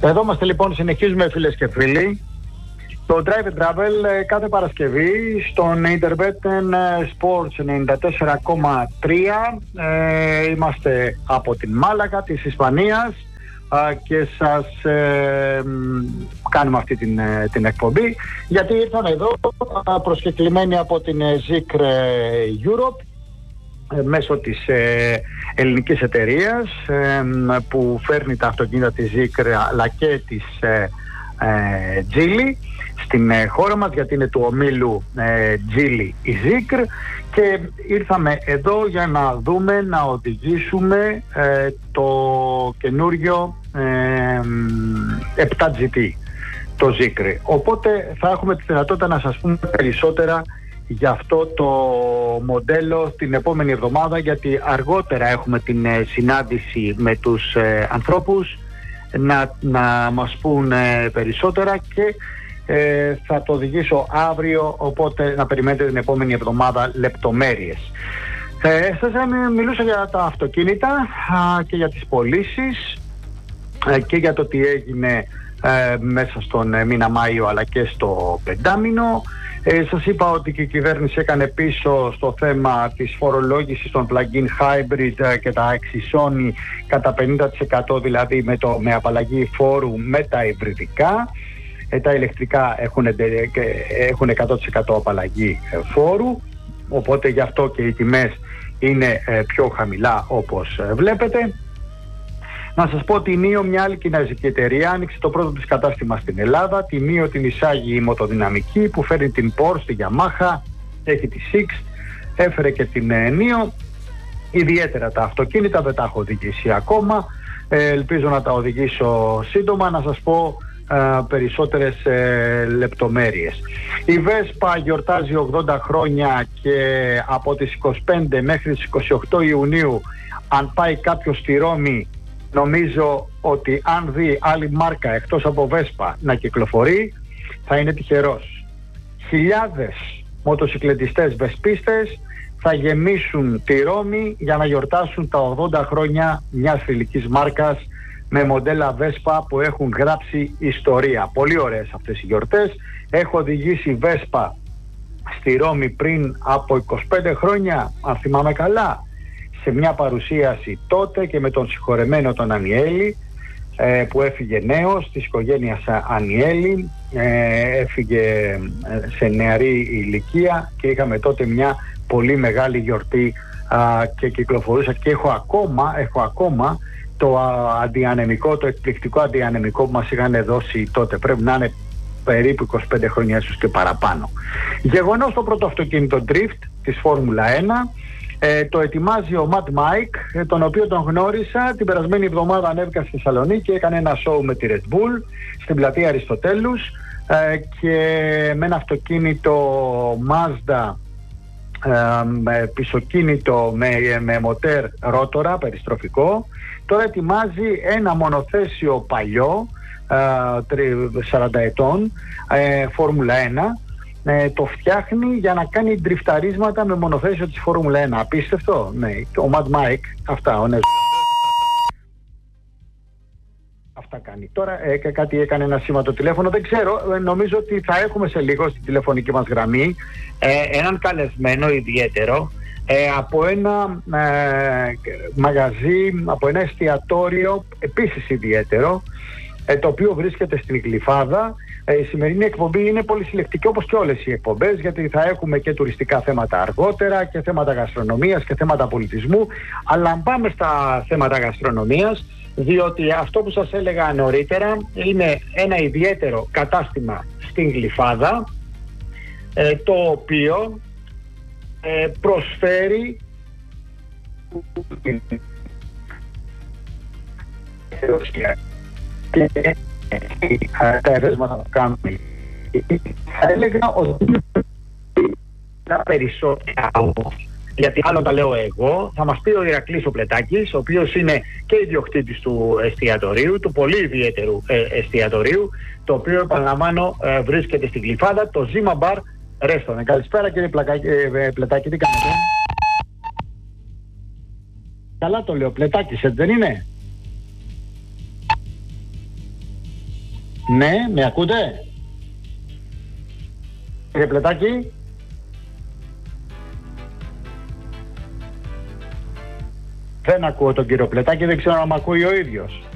Εδώ είμαστε λοιπόν, συνεχίζουμε φίλες και φίλοι. Το Drive and Travel κάθε Παρασκευή στον Interbet Sports 94,3. Είμαστε από την Μάλαγα της Ισπανίας και σας κάνουμε αυτή την εκπομπή, γιατί ήρθαν εδώ προσκεκλημένοι από την Zikr Europe μέσω της ελληνικής εταιρείας που φέρνει τα αυτοκίνητα της Zikr αλλά και της Geely στην χώρα μας, γιατί είναι του ομίλου Geely η Zikr, και ήρθαμε εδώ για να δούμε, να οδηγήσουμε το καινούριο 7GT, το Zikr. Οπότε θα έχουμε τη δυνατότητα να σας πούμε περισσότερα για αυτό το μοντέλο την επόμενη εβδομάδα, γιατί αργότερα έχουμε την συνάντηση με τους ανθρώπους να μας πούν περισσότερα, και θα το οδηγήσω αύριο, οπότε να περιμένετε την επόμενη εβδομάδα λεπτομέρειες. Σας μιλούσα για τα αυτοκίνητα και για τις πωλήσεις και για το τι έγινε μέσα στον μήνα Μάιο αλλά και στο πεντάμινο. Σας είπα ότι και η κυβέρνηση έκανε πίσω στο θέμα της φορολόγησης των plug-in hybrid και τα εξισώνει κατά 50%, δηλαδή με απαλλαγή φόρου με τα υβριδικά. Τα ηλεκτρικά έχουν 100% απαλλαγή φόρου, οπότε γι' αυτό και οι τιμές είναι πιο χαμηλά όπως βλέπετε. Να σας πω ότι η NIO, μια άλλη κινέζικη εταιρεία, άνοιξε το πρώτο της κατάστημα στην Ελλάδα. Τη NIO την εισάγει η Μοτοδυναμική, που φέρνει την Porsche, τη Yamaha, έχει τη Sixt, έφερε και την NIO. Ιδιαίτερα τα αυτοκίνητα, δεν τα έχω οδηγήσει ακόμα, ελπίζω να τα οδηγήσω σύντομα, να σας πω περισσότερες λεπτομέρειες. Η Vespa γιορτάζει 80 χρόνια και από τις 25 μέχρι τις 28 Ιουνίου, αν πάει κάποιος στη Ρώμη, νομίζω ότι αν δει άλλη μάρκα εκτός από Vespa να κυκλοφορεί, θα είναι τυχερός. Χιλιάδες μοτοσυκλετιστές βεσπίστες θα γεμίσουν τη Ρώμη για να γιορτάσουν τα 80 χρόνια μιας φιλικής μάρκας με μοντέλα Vespa που έχουν γράψει ιστορία. Πολύ ωραίες αυτές οι γιορτές. Έχω οδηγήσει Vespa στη Ρώμη πριν από 25 χρόνια, αν θυμάμαι καλά, σε μια παρουσίαση τότε και με τον συγχωρεμένο τον Ανιέλη, που έφυγε νέος της οικογένειας Ανιέλη, έφυγε σε νεαρή ηλικία και είχαμε τότε μια πολύ μεγάλη γιορτή και κυκλοφορούσα, και έχω ακόμα το αντιανεμικό, το εκπληκτικό αντιανεμικό που μας είχαν δώσει τότε. Πρέπει να είναι περίπου 25 χρόνια, ίσως και παραπάνω. Γεγονός, το πρώτο αυτοκίνητο Drift της Φόρμουλα 1. Το ετοιμάζει ο Mad Mike, τον οποίο τον γνώρισα την περασμένη εβδομάδα. Ανέβηκα στη Θεσσαλονίκη και έκανε ένα show με τη Red Bull στην πλατεία Αριστοτέλους, και με ένα αυτοκίνητο Mazda με πισωκίνητο με μοτέρ ρότορα περιστροφικό. Τώρα ετοιμάζει ένα μονοθέσιο παλιό 40 ετών Φόρμουλα 1. Το φτιάχνει για να κάνει ντριφταρίσματα με μονοθέσιο της Φόρμουλα 1. Απίστευτο, ναι. Ο Mad Mike, αυτά, ο νέος. Αυτά κάνει. Τώρα κάτι έκανε ένα σήμα το τηλέφωνο, δεν ξέρω, νομίζω ότι θα έχουμε σε λίγο στην τηλεφωνική μας γραμμή έναν καλεσμένο ιδιαίτερο από ένα μαγαζί, από ένα εστιατόριο επίσης ιδιαίτερο, το οποίο βρίσκεται στην Γλυφάδα. Η σημερινή εκπομπή είναι πολύ συλλεκτική, όπως και όλες οι εκπομπές, γιατί θα έχουμε και τουριστικά θέματα αργότερα και θέματα γαστρονομίας και θέματα πολιτισμού. Αλλά αν πάμε στα θέματα γαστρονομίας, διότι αυτό που σας έλεγα νωρίτερα είναι ένα ιδιαίτερο κατάστημα στην Γλυφάδα, το οποίο προσφέρει και τα ερέσματα που κάνουμε. Θα έλεγα ότι τα περισσότερα όμως, γιατί άλλο τα λέω εγώ, θα μας πει ο Ηρακλής ο Πλετάκης, ο οποίος είναι και ιδιοκτήτης του εστιατορίου, του πολύ ιδιαίτερου εστιατορίου, το οποίο, επαναλαμβάνω, βρίσκεται στην Γλυφάδα, το Zima Bar Restaurant. Καλησπέρα κύριε Πλετάκη, τι κάνετε? Καλά το λέω, Πλετάκης, έτσι δεν είναι? Ναι, με ακούτε? Κύριε Πλετάκη? Δεν ακούω τον κύριο Πλετάκη, δεν ξέρω αν με ακούει ο ίδιος.